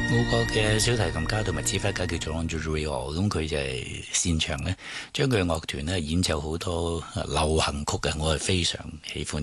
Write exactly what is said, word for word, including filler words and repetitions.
澳國嘅小提琴家同埋指揮家叫做 Andrew Rio，咁佢就係擅長咧將佢嘅樂團咧演奏好多流行曲嘅，我係非常喜歡。